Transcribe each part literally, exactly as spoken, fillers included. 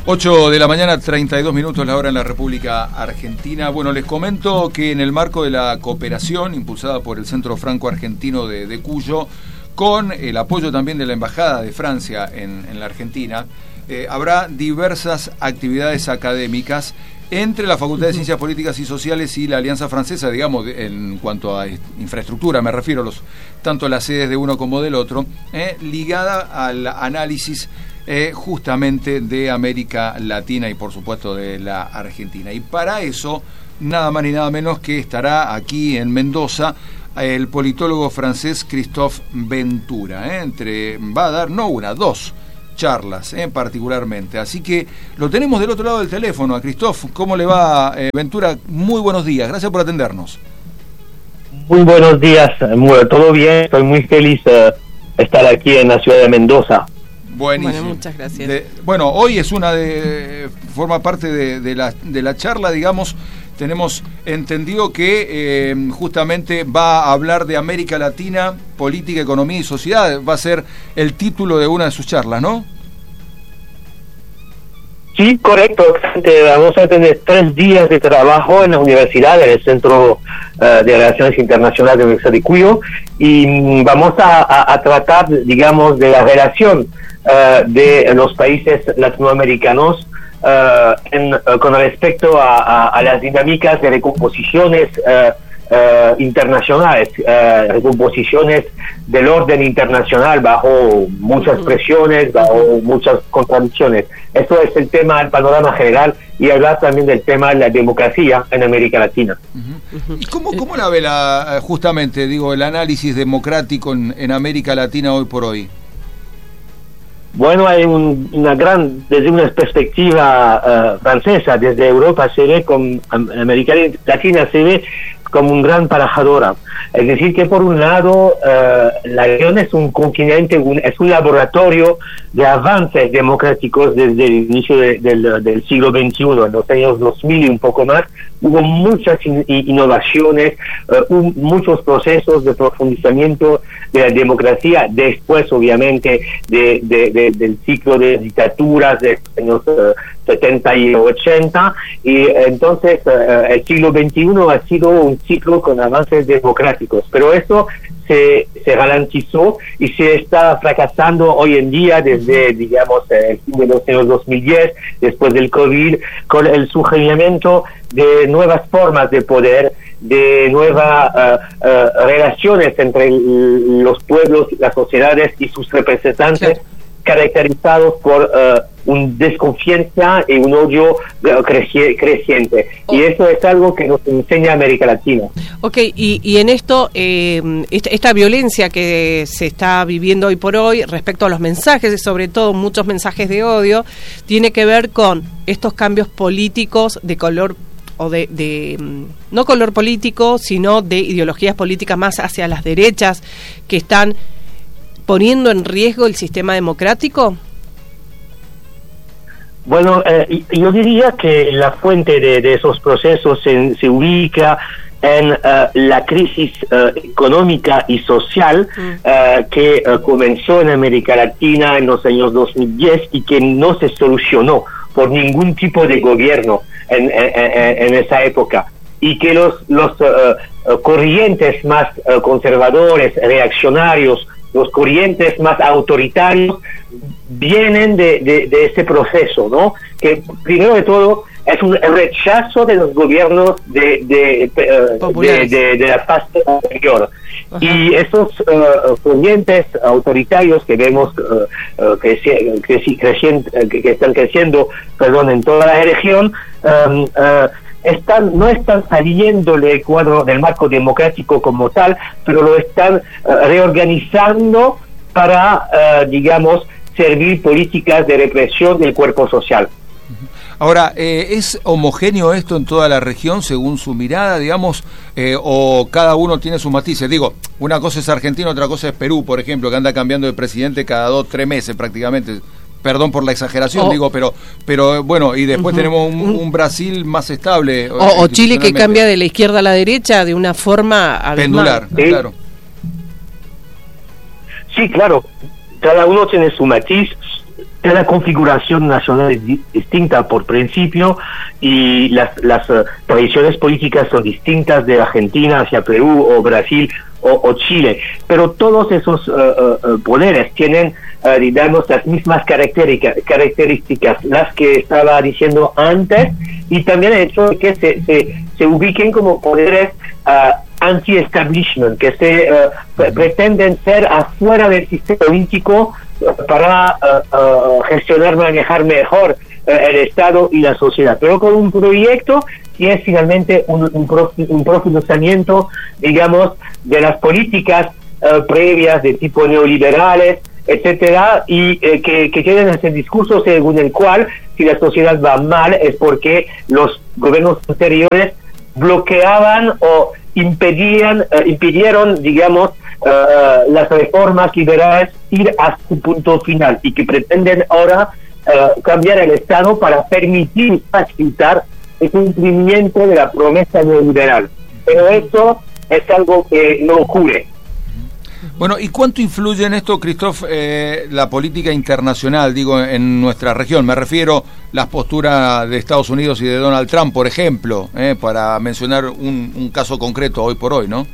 ocho de la mañana, treinta y dos minutos la hora en la República Argentina. Bueno, les comento que en el marco de la cooperación impulsada por el Centro Franco-Argentino de, de Cuyo, con el apoyo también de la Embajada de Francia en, en la Argentina, eh, habrá diversas actividades académicas entre la Facultad de Ciencias Políticas y Sociales y la Alianza Francesa, digamos, en cuanto a infraestructura, me refiero, los tanto las sedes de uno como del otro, eh, ligada al análisis Eh, justamente de América Latina y por supuesto de la Argentina. Y para eso, nada más ni nada menos que estará aquí en Mendoza el politólogo francés Christophe Ventura, ¿eh? Entre, va a dar, no una, dos charlas, ¿eh? particularmente. Así que lo tenemos del otro lado del teléfono a Christophe. ¿Cómo le va, eh, Ventura? Muy buenos días, gracias por atendernos. Muy buenos días, todo bien, estoy muy feliz de estar aquí en la ciudad de Mendoza. Buenísimo. Bueno, muchas gracias. De, bueno, hoy es una de forma parte de, de la de la charla, digamos. Tenemos entendido que eh, justamente va a hablar de América Latina, política, economía y sociedad. Va a ser el título de una de sus charlas, ¿no? Sí, correcto. Vamos a tener tres días de trabajo en la universidad, en el Centro uh, de Relaciones Internacionales de la Universidad de Cuyo, y vamos a, a, a tratar, digamos, de la relación Uh, de los países latinoamericanos uh, en, uh, con respecto a, a, a las dinámicas de recomposiciones uh, uh, internacionales, uh, recomposiciones del orden internacional bajo muchas presiones, bajo muchas contradicciones. Eso es el tema, el panorama general, y hablar también del tema de la democracia en América Latina. Uh-huh. ¿Y cómo, cómo la ve la, justamente, digo, el análisis democrático en, en América Latina hoy por hoy? Bueno, hay un, una gran, desde una perspectiva uh, francesa, desde Europa se ve, con América Latina se ve como un gran parajadora. Es decir, que por un lado, uh, la región es un continente, un, es un laboratorio de avances democráticos desde el inicio de, del, del siglo veintiuno, en los años dos mil y un poco más. Hubo muchas in, innovaciones, uh, un, muchos procesos de profundizamiento de la democracia, después obviamente de, de, de, del ciclo de dictaduras de los años uh, setenta y ochenta, y entonces uh, el siglo veintiuno ha sido un ciclo con avances democráticos, pero eso se, se ralentizó y se está fracasando hoy en día desde, digamos, el fin de los años dos mil diez, después del COVID, con el surgimiento de nuevas formas de poder, de nuevas uh, uh, relaciones entre los pueblos, las sociedades y sus representantes, sí, caracterizados por uh, una desconfianza y un odio creci- creciente. Oh. Y eso es algo que nos enseña América Latina. Ok, y, y en esto, eh, esta, esta violencia que se está viviendo hoy por hoy respecto a los mensajes, sobre todo muchos mensajes de odio, tiene que ver con estos cambios políticos de color o de, de no color político, sino de ideologías políticas más hacia las derechas, que están poniendo en riesgo el sistema democrático? Bueno, eh, yo diría que la fuente de, de esos procesos se, se ubica en uh, la crisis uh, económica y social mm. uh, que uh, comenzó en América Latina en los años dos mil diez y que no se solucionó por ningún tipo de gobierno en, en, en esa época, y que los, los uh, uh, corrientes más uh, conservadores, reaccionarios, los corrientes más autoritarios vienen de, de, de ese proceso, ¿no? Que primero de todo es un rechazo de los gobiernos de, de, de, de, de la fase anterior. Ajá. Y esos uh, corrientes autoritarios que vemos uh, uh, creci- creci- creciendo, que, que están creciendo, perdón, en toda la región, um, uh, Están, no están saliendo del cuadro del marco democrático como tal, pero lo están uh, reorganizando para, uh, digamos, servir políticas de represión del cuerpo social. Ahora, eh, ¿es homogéneo esto en toda la región según su mirada, digamos, eh, o cada uno tiene sus matices? Digo, una cosa es Argentina, otra cosa es Perú, por ejemplo, que anda cambiando de presidente cada dos, tres meses prácticamente. Perdón por la exageración, oh. digo, pero pero bueno, y después uh-huh. tenemos un, un Brasil más estable. O, o Chile que cambia de la izquierda a la derecha de una forma pendular, sí. claro. Sí, claro. Cada uno tiene su matiz, cada configuración nacional es di- distinta por principio y las, las uh, tradiciones políticas son distintas de Argentina hacia Perú o Brasil o, o Chile, pero todos esos uh, uh, poderes tienen, uh, digamos, las mismas características, características, las que estaba diciendo antes, y también el hecho de que se, se, se ubiquen como poderes uh, anti-establishment, que se uh, pre- pretenden ser afuera del sistema político para uh, uh, gestionar, manejar mejor uh, el Estado y la sociedad, pero con un proyecto que es finalmente un, un, profi- un profundizamiento, digamos, de las políticas uh, previas de tipo neoliberales, etcétera, y eh, que, que tienen ese discurso según el cual si la sociedad va mal es porque los gobiernos anteriores bloqueaban o impedían, uh, impidieron, digamos, uh, las reformas liberales ir a su punto final, y que pretenden ahora uh, cambiar el Estado para permitir y facilitar el cumplimiento de la promesa neoliberal. Pero eso es algo que no ocurre. Bueno, ¿y cuánto influye en esto, Christophe, eh, la política internacional, digo, en nuestra región? Me refiero las posturas de Estados Unidos y de Donald Trump, por ejemplo, eh, para mencionar un, un caso concreto hoy por hoy, ¿no?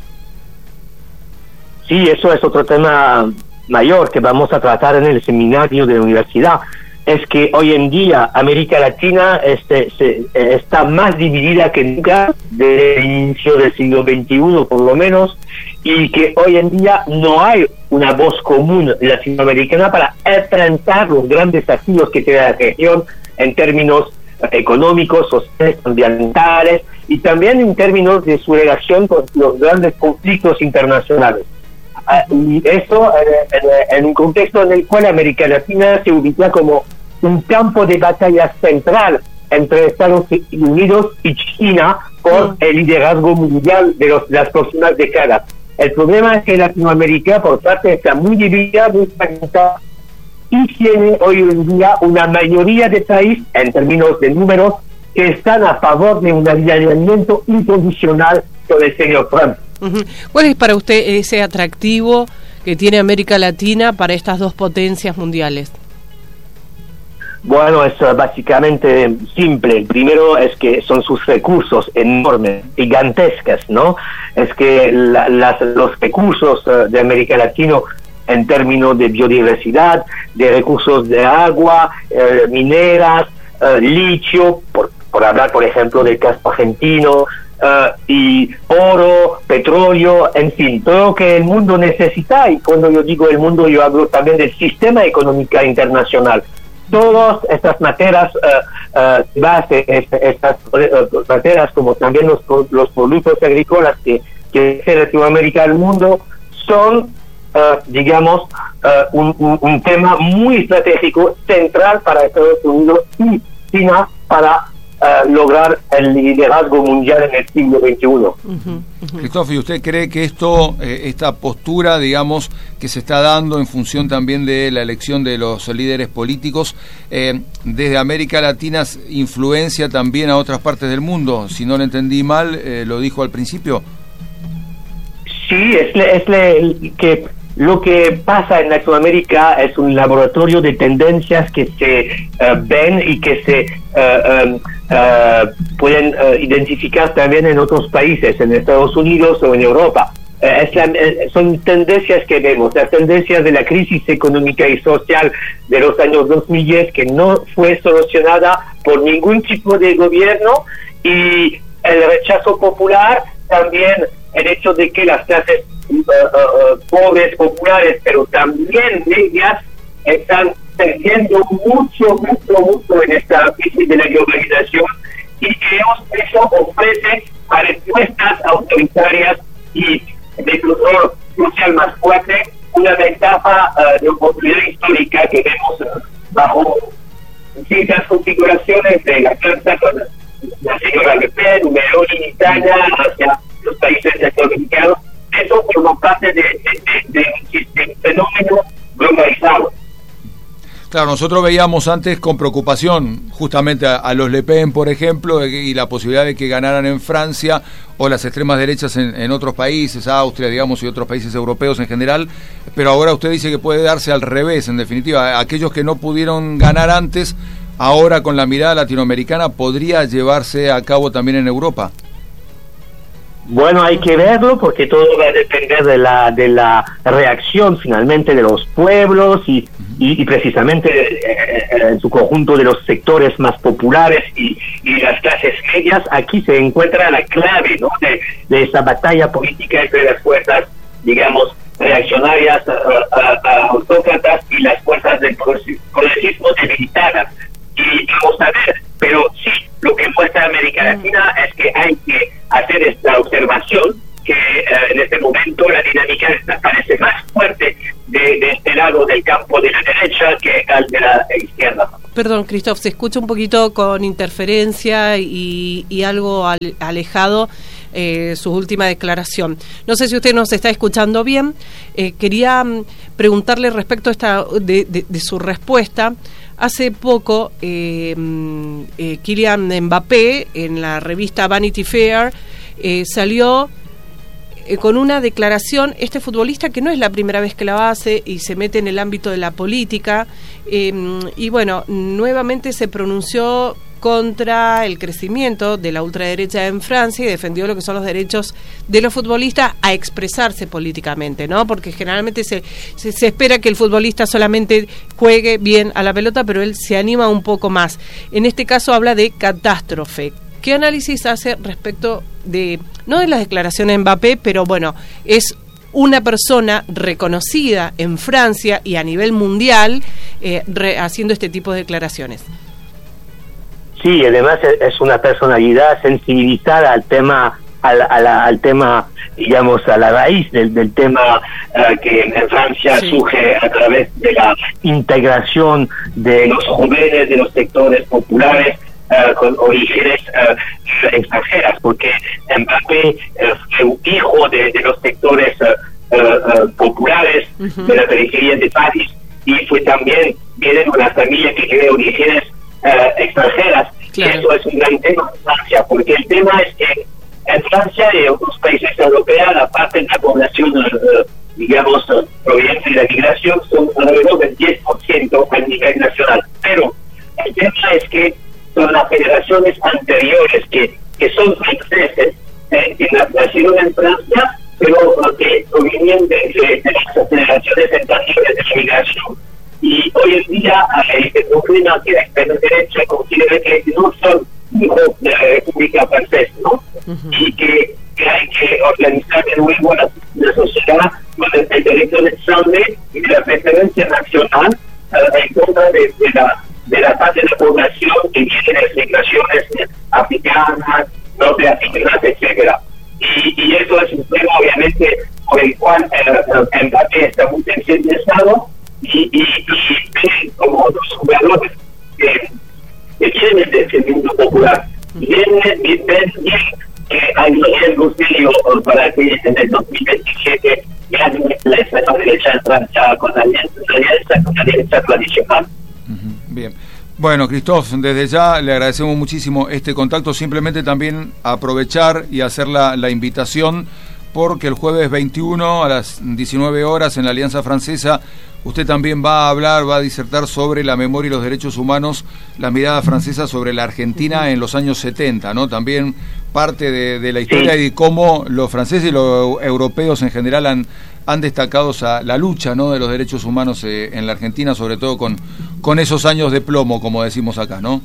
Sí, eso es otro tema mayor que vamos a tratar en el seminario de la universidad. Es que hoy en día América Latina este, se, está más dividida que nunca desde el inicio del siglo veintiuno, por lo menos, y que hoy en día no hay una voz común latinoamericana para enfrentar los grandes desafíos que tiene la región en términos económicos, sociales, ambientales, y también en términos de su relación con los grandes conflictos internacionales. Uh, y eso en, en, en un contexto en el cual América Latina se ubica como un campo de batalla central entre Estados Unidos y China por mm. el liderazgo mundial de los, las próximas décadas. El problema es que Latinoamérica, por parte, está muy dividida, muy fragmentada, y tiene hoy en día una mayoría de países, en términos de números, que están a favor de un alineamiento incondicional con el señor Trump. Uh-huh. ¿Cuál es para usted ese atractivo que tiene América Latina para estas dos potencias mundiales? Bueno, es uh, básicamente simple. El primero es que son sus recursos enormes, gigantescas, ¿no? Es que la, las, los recursos uh, de América Latina en términos de biodiversidad, de recursos de agua, uh, mineras, uh, litio, por, por hablar, por ejemplo, del caso argentino, Uh, y oro, petróleo, en fin, todo lo que el mundo necesita. Y cuando yo digo el mundo, yo hablo también del sistema económico internacional. Todas estas materias uh, uh, base, estas uh, materias, como también los, los productos agrícolas que que hace Latinoamérica al mundo, son uh, digamos uh, un, un, un tema muy estratégico, central para Estados Unidos y China para Uh, lograr el liderazgo mundial en el siglo veintiuno. Uh-huh, uh-huh. Christophe, ¿y usted cree que esto, eh, esta postura, digamos, que se está dando en función también de la elección de los líderes políticos, eh, desde América Latina influencia también a otras partes del mundo? Si no lo entendí mal, eh, lo dijo al principio. Sí, es, le, es le, que lo que pasa en Latinoamérica es un laboratorio de tendencias que se uh, ven y que se uh, um, uh, pueden uh, identificar también en otros países, en Estados Unidos o en Europa. Uh, es la, uh, son tendencias que vemos, las tendencias de la crisis económica y social de los años dos mil diez, que no fue solucionada por ningún tipo de gobierno, y el rechazo popular, también el hecho de que las clases Uh, uh, uh, pobres, populares, pero también medias, están creciendo mucho, mucho, mucho en esta crisis de la globalización, y que eso ofrece a respuestas autoritarias y de control social más fuerte una ventaja uh, de oportunidad histórica que vemos uh, bajo ciertas configuraciones de la alianza con la señora Le Pen, Meloni en Italia, hacia los países latinoamericanos. Eso forma parte de, de, de, de un fenómeno globalizado. Claro, nosotros veíamos antes con preocupación justamente a, a los Le Pen, por ejemplo, y la posibilidad de que ganaran en Francia o las extremas derechas en, en otros países, Austria, digamos, y otros países europeos en general, pero ahora usted dice que puede darse al revés, en definitiva, aquellos que no pudieron ganar antes, ahora con la mirada latinoamericana, ¿podría llevarse a cabo también en Europa? Bueno, hay que verlo porque todo va a depender de la de la reacción finalmente de los pueblos y, y, y precisamente eh, en su conjunto de los sectores más populares y, y las clases medias. Aquí se encuentra la clave, ¿no?, de, de esa batalla política entre las fuerzas, digamos, reaccionarias, autócratas y las fuerzas del progresismo debilitadas. Y vamos a ver, pero sí, lo que muestra América Latina es que hay que hacer esta observación, que eh, en este momento la dinámica parece más fuerte de, de este lado del campo de la derecha que al de la izquierda. Perdón, Christophe, se escucha un poquito con interferencia y, y algo al, alejado eh, su última declaración. No sé si usted nos está escuchando bien. Eh, quería um, preguntarle respecto a esta de, de, de su respuesta. Hace poco, eh, eh, Kylian Mbappé, en la revista Vanity Fair, eh, salió eh, con una declaración, este futbolista que no es la primera vez que la hace y se mete en el ámbito de la política, eh, y bueno, nuevamente se pronunció contra el crecimiento de la ultraderecha en Francia y defendió lo que son los derechos de los futbolistas a expresarse políticamente, ¿no? Porque generalmente se, se, se espera que el futbolista solamente juegue bien a la pelota, pero él se anima un poco más. En este caso habla de catástrofe. ¿Qué análisis hace respecto de, no de las declaraciones de Mbappé, pero bueno, es una persona reconocida en Francia y a nivel mundial eh, re, haciendo este tipo de declaraciones? Sí, además es una personalidad sensibilizada al tema, al, a la, al tema, digamos, a la raíz del, del tema uh, que en Francia sí. surge a través de la integración de los jóvenes de los sectores populares uh, con orígenes uh, extranjeras, porque Mbappé uh, fue un hijo de, de los sectores uh, uh, populares uh-huh. de la periferia de París y fue también, viene de una familia que tiene orígenes Uh, extranjeras. Claro. Eso es un gran tema en Francia, porque el tema es que en Francia y en otros países europeos la parte de la población, uh, digamos, uh, proveniente de la migración son alrededor del diez por ciento a nivel nacional. Pero el tema es que son las generaciones anteriores que, que son franceses, eh, que nacieron en Francia, pero uh, que provienen de, de, de las generaciones anteriores de la migración. Y hoy en día hay este problema que la extrema derecha considera que no son hijos de la República Francesa, ¿no? Uh-huh. Y que, que hay que organizar de nuevo la, la sociedad con el, el derecho de sangre y de la preferencia nacional uh, en contra de, de, la, de la parte de la población que viene de migraciones africanas, norteafricanas, etcétera. Y, y eso es un tema, obviamente, por el cual uh, el Mbappé está muy sensibilizado. Y, y, y como otros jugadores que, que vienen de ese mundo popular, vienen y ven bien que hay riesgos serios para que en el dos mil veintisiete gane la extrema derecha en Francia con la alianza con la derecha tradicional. Uh-huh. Bien. Bueno, Christophe, desde ya le agradecemos muchísimo este contacto, simplemente también aprovechar y hacer la, la invitación, porque el jueves veintiuno a las diecinueve horas en la Alianza Francesa usted también va a hablar, va a disertar sobre la memoria y los derechos humanos, la mirada francesa sobre la Argentina en los años setenta, ¿no? También parte de, de la historia sí. y de cómo los franceses y los europeos en general han, han destacado esa, la lucha, ¿no?, de los derechos humanos eh, en la Argentina, sobre todo con, con esos años de plomo, como decimos acá, ¿no?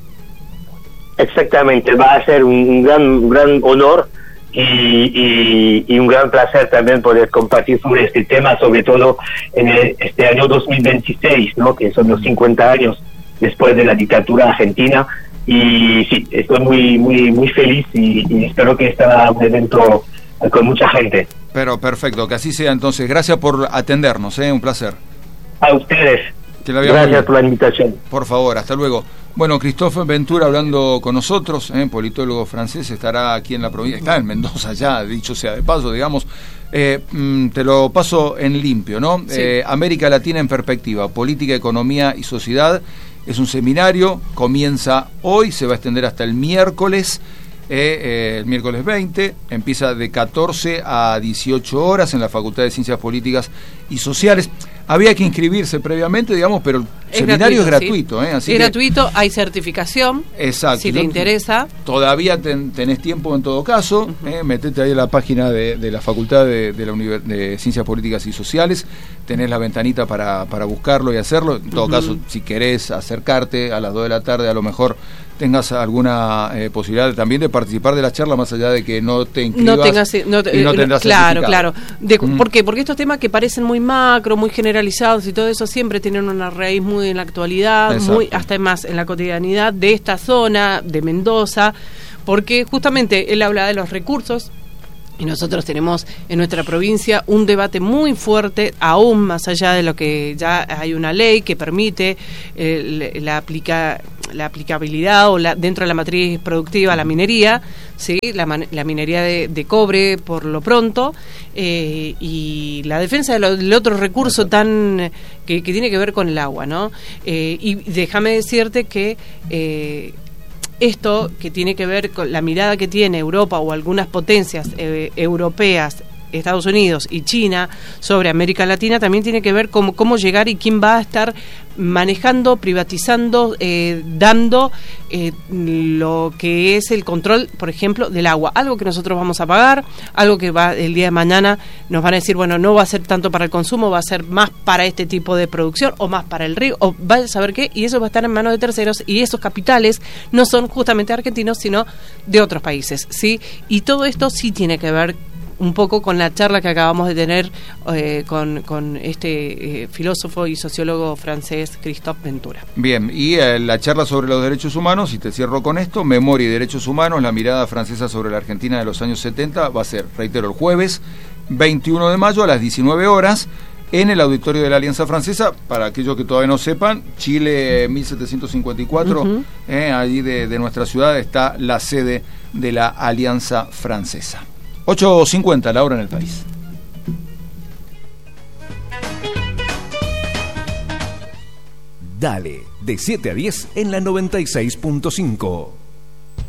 Exactamente, va a ser un gran, un gran honor Y, y, y un gran placer también poder compartir sobre este tema, sobre todo en el, este año dos mil veintiséis, ¿no?, que son los cincuenta años después de la dictadura argentina. Y sí, estoy muy muy muy feliz y, y espero que estará un evento con mucha gente. Pero perfecto, que así sea entonces. Gracias por atendernos, ¿eh? Un placer. A ustedes. Que la Gracias por la invitación. Por favor, hasta luego. Bueno, Christophe Ventura hablando con nosotros, ¿eh? politólogo francés, estará aquí en la provincia, está en Mendoza ya, dicho sea de paso, digamos. Eh, mm, te lo paso en limpio, ¿no? Sí. Eh, América Latina en perspectiva, política, economía y sociedad. Es un seminario, comienza hoy, se va a extender hasta el miércoles. Eh, eh, el miércoles veinte, empieza de catorce a dieciocho horas en la Facultad de Ciencias Políticas y Sociales. Había que inscribirse previamente, digamos, pero el Es seminario gratuito, es gratuito. sí. ¿eh? Así es que, gratuito, hay certificación. exacto. Si te interesa. Todavía ten, tenés tiempo en todo caso. Uh-huh. eh, metete ahí en la página de, de la Facultad de, de, la Univers- de Ciencias Políticas y Sociales. Tenés la ventanita para, para buscarlo y hacerlo. En todo uh-huh. caso, si querés acercarte a las dos de la tarde, a lo mejor tengas alguna eh, posibilidad también de participar de la charla, más allá de que no te inscribas no tengas, no te, y no tendrás claro, claro. De, mm. ¿Por qué? Porque estos temas que parecen muy macro, muy generalizados y todo eso siempre tienen una raíz muy en la actualidad, Exacto. muy hasta más en la cotidianidad de esta zona, de Mendoza, porque justamente él habla de los recursos. Y nosotros tenemos en nuestra provincia un debate muy fuerte, aún más allá de lo que ya hay una ley que permite eh, la, aplica, la aplicabilidad o la, dentro de la matriz productiva la minería, ¿sí? la, man, la minería de, de cobre por lo pronto, eh, y la defensa de lo, del otro recurso tan que, que tiene que ver con el agua, ¿no? Eh, y déjame decirte que eh, esto que tiene que ver con la mirada que tiene Europa o algunas potencias eh, europeas, Estados Unidos y China sobre América Latina, también tiene que ver con cómo llegar y quién va a estar manejando, privatizando, eh, dando eh, lo que es el control, por ejemplo, del agua. Algo que nosotros vamos a pagar, algo que va el día de mañana nos van a decir, bueno, no va a ser tanto para el consumo, va a ser más para este tipo de producción o más para el río, o vaya a saber qué, y eso va a estar en manos de terceros, y esos capitales no son justamente argentinos, sino de otros países, ¿sí? Y todo esto sí tiene que ver un poco con la charla que acabamos de tener eh, con, con este eh, filósofo y sociólogo francés Christophe Ventura. Bien, y eh, la charla sobre los derechos humanos, y te cierro con esto, Memoria y Derechos Humanos, la mirada francesa sobre la Argentina de los años setenta, va a ser, reitero, el jueves veintiuno de mayo a las diecinueve horas en el auditorio de la Alianza Francesa. Para aquellos que todavía no sepan, Chile mil setecientos cincuenta y cuatro, uh-huh. eh, allí de, de nuestra ciudad está la sede de la Alianza Francesa. ocho cincuenta, la hora en el país. Dale, de siete a diez en la noventa y seis punto cinco.